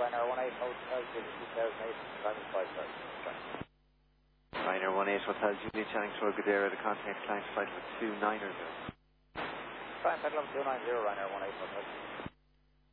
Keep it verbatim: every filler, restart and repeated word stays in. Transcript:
Ryanair one eight Hotel Juliet two thousand eight, Diamond five star. Ryanair one eight Hotel Juliet Channings Road, Gadera, the contact client flight with two niners. Client flight level two nine zero, Ryanair one eight Hotel.